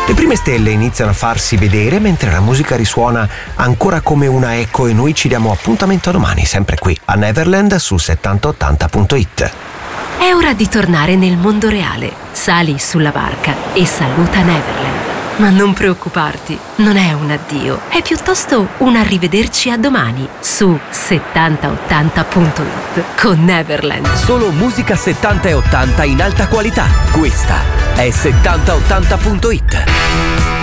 Le prime stelle iniziano a farsi vedere mentre la musica risuona ancora come una eco e noi ci diamo appuntamento domani, sempre qui a Neverland su 7080.it. È ora di tornare nel mondo reale. Sali sulla barca e saluta Neverland. Ma non preoccuparti, non è un addio, è piuttosto un arrivederci a domani su 7080.it con Neverland. Solo musica 70 e 80 in alta qualità. Questa è 7080.it.